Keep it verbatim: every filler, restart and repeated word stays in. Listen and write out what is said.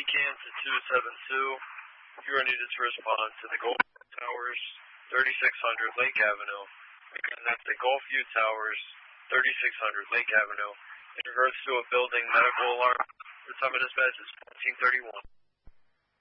P-CAN to two seven two. You are needed to respond to the Gulfview Towers, thirty-six hundred Lake Avenue. Again, that's the Gulfview Towers, thirty-six hundred Lake Avenue. In regards to a building medical alarm, the time of dispatch is fourteen thirty-one.